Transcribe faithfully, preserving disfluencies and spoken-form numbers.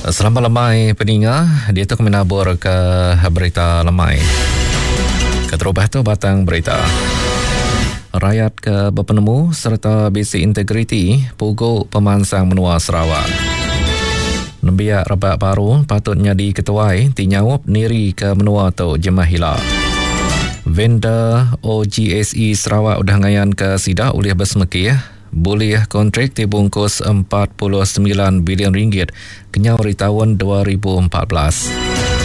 Selamat lemai peninga, dia tu kami nabur ke berita lemai. Keterubah tu batang berita. Rakyat ke berpenemu serta basic integriti puguk pemansang menua Sarawak. Nembiak rebak baru patutnya diketuai tinyawup niri ke menua tu jemah hilang. Vendor O G S E Sarawak udah ngayan ke sidak oleh bersemeki ya. Boleh kontrak dibungkus empat puluh sembilan bilion ringgit kenyau di tahun dua ribu empat belas.